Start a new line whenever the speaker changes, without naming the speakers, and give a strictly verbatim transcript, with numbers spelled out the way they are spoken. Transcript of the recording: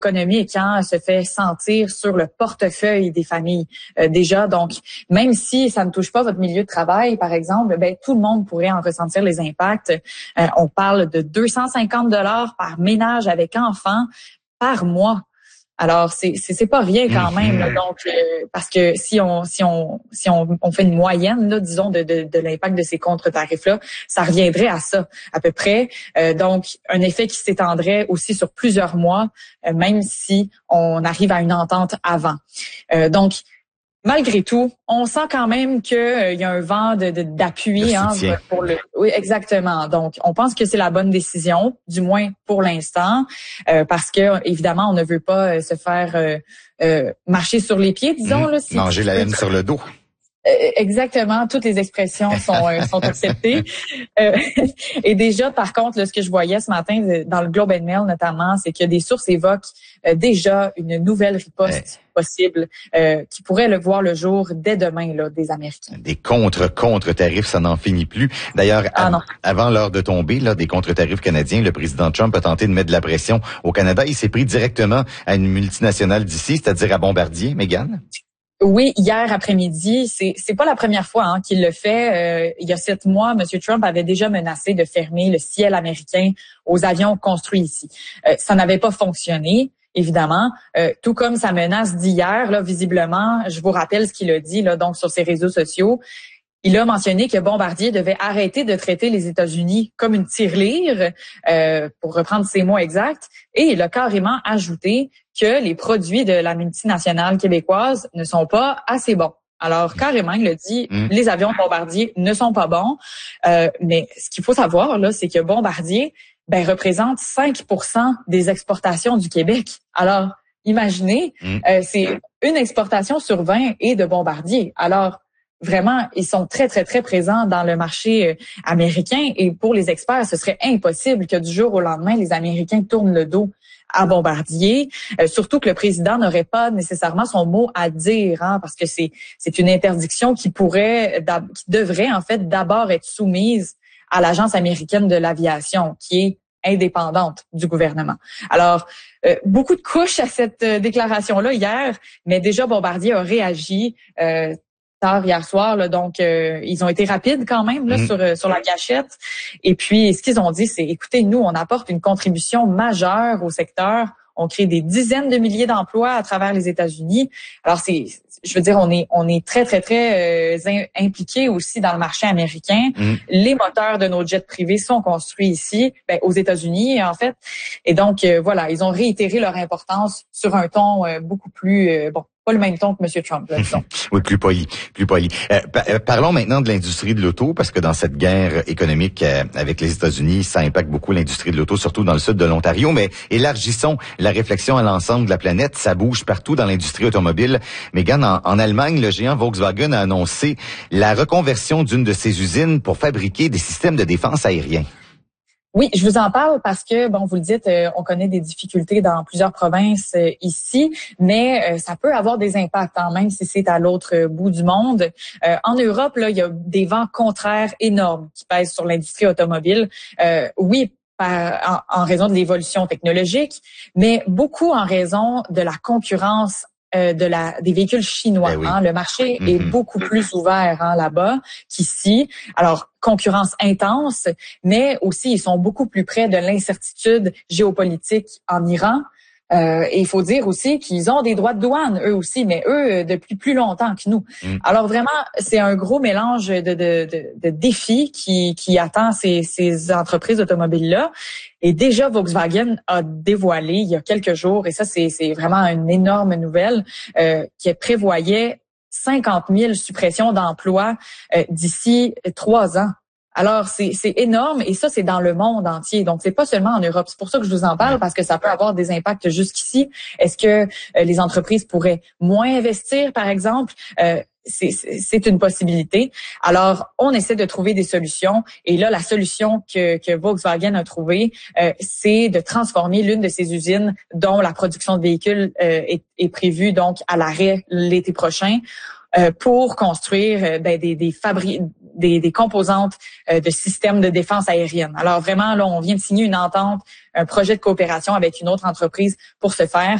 économique hein, se fait sentir sur le portefeuille des familles euh, déjà. Donc, même si ça ne touche pas votre milieu de travail, par exemple, ben tout le monde pourrait en ressentir les impacts. Euh, on parle de deux cent cinquante dollars par ménage avec enfants par mois. Alors c'est c'est, c'est pas rien quand même là, donc euh, parce que si on si on si on, on fait une moyenne là disons de de, de l'impact de ces contre-tarifs là, ça reviendrait à ça à peu près. Euh, donc un effet qui s'étendrait aussi sur plusieurs mois, euh, même si on arrive à une entente avant. Euh, donc malgré tout, on sent quand même qu'il euh, y a un vent de, de, d'appui hein, pour le. Oui, exactement. Donc, on pense que c'est la bonne décision, du moins pour l'instant, euh, parce que évidemment, on ne veut pas euh, se faire euh, euh, marcher sur les pieds, disons.
Mmh,
là. Si
manger la laine sur le dos.
Exactement, toutes les expressions sont euh, sont acceptées. Euh, et déjà, par contre, là, ce que je voyais ce matin dans le Globe and Mail notamment, c'est que des sources évoquent euh, déjà une nouvelle riposte ouais. possible euh, qui pourrait le voir le jour dès demain là, des Américains.
Des contre-contre-tarifs, ça n'en finit plus. D'ailleurs,
ah,
av- avant l'heure de tomber là, des contre-tarifs canadiens, le président Trump a tenté de mettre de la pression au Canada. Il s'est pris directement à une multinationale d'ici, c'est-à-dire à Bombardier, Mégane.
Oui, hier après-midi, c'est c'est pas la première fois hein, qu'il le fait. Euh, il y a sept mois, M. Trump avait déjà menacé de fermer le ciel américain aux avions construits ici. Euh, ça n'avait pas fonctionné, évidemment. Euh, tout comme sa menace d'hier, là, visiblement, je vous rappelle ce qu'il a dit là, donc sur ses réseaux sociaux. Il a mentionné que Bombardier devait arrêter de traiter les États-Unis comme une tirelire, euh, pour reprendre ses mots exacts, et il a carrément ajouté que les produits de la multinationale québécoise ne sont pas assez bons. Alors, carrément, il a dit, mmh. les avions Bombardier ne sont pas bons. Euh, mais ce qu'il faut savoir, là, c'est que Bombardier, ben, représente cinq pour cent des exportations du Québec. Alors, imaginez, mmh. euh, c'est une exportation sur vingt est de Bombardier. Alors, vraiment, ils sont très, très, très présents dans le marché américain. Et pour les experts, ce serait impossible que du jour au lendemain, les Américains tournent le dos à Bombardier. Euh, surtout que le président n'aurait pas nécessairement son mot à dire, hein, parce que c'est c'est une interdiction qui pourrait, qui devrait en fait d'abord être soumise à l'Agence américaine de l'aviation, qui est indépendante du gouvernement. Alors, euh, beaucoup de couches à cette euh, déclaration-là hier, mais déjà Bombardier a réagi euh, tard hier soir, là, donc euh, ils ont été rapides quand même là, mmh. sur euh, sur la gâchette. Et puis, ce qu'ils ont dit, c'est, écoutez, nous, on apporte une contribution majeure au secteur. On crée des dizaines de milliers d'emplois à travers les États-Unis. Alors, c'est, je veux dire, on est on est très, très, très euh, impliqués aussi dans le marché américain. Mmh. Les moteurs de nos jets privés sont construits ici, ben, aux États-Unis, en fait. Et donc, euh, voilà, ils ont réitéré leur importance sur un ton euh, beaucoup plus, euh, bon, pas le même ton que M. Trump, là, disons.
Oui, plus poli, plus poli. Euh, pa- parlons maintenant de l'industrie de l'auto, parce que dans cette guerre économique euh, avec les États-Unis, ça impacte beaucoup l'industrie de l'auto, surtout dans le sud de l'Ontario. Mais élargissons la réflexion à l'ensemble de la planète. Ça bouge partout dans l'industrie automobile. Mégane, en, en Allemagne, le géant Volkswagen a annoncé la reconversion d'une de ses usines pour fabriquer des systèmes de défense aériens.
Oui, je vous en parle parce que, bon, vous le dites, euh, on connaît des difficultés dans plusieurs provinces euh, ici, mais euh, ça peut avoir des impacts, hein, même si c'est à l'autre euh, bout du monde. Euh, en Europe, là, il y a des vents contraires énormes qui pèsent sur l'industrie automobile. Euh, oui, par, en, en raison de l'évolution technologique, mais beaucoup en raison de la concurrence Euh, de la des véhicules chinois. Ben oui. hein. Le marché mm-hmm. est beaucoup plus ouvert hein, là-bas qu'ici. Alors, concurrence intense, mais aussi ils sont beaucoup plus près de l'incertitude géopolitique en Iran. Euh, et il faut dire aussi qu'ils ont des droits de douane, eux aussi, mais eux, depuis plus longtemps que nous. Mm. Alors vraiment, c'est un gros mélange de, de, de, de défis qui, qui attend ces, ces entreprises automobiles-là. Et déjà, Volkswagen a dévoilé il y a quelques jours, et ça, c'est, c'est vraiment une énorme nouvelle, euh, qui prévoyait cinquante mille suppressions d'emplois euh, d'ici trois ans. Alors, c'est, c'est énorme et ça, c'est dans le monde entier. Donc, c'est pas seulement en Europe. C'est pour ça que je vous en parle, parce que ça peut avoir des impacts jusqu'ici. Est-ce que euh, les entreprises pourraient moins investir, par exemple? Euh, c'est, c'est, c'est une possibilité. Alors, on essaie de trouver des solutions. Et là, la solution que, que Volkswagen a trouvée, euh, c'est de transformer l'une de ces usines dont la production de véhicules euh, est, est prévue donc à l'arrêt l'été prochain. Euh, pour construire euh, ben, des, des, fabri- des, des composantes euh, de systèmes de défense aérienne. Alors vraiment, là, on vient de signer une entente, un projet de coopération avec une autre entreprise pour ce faire.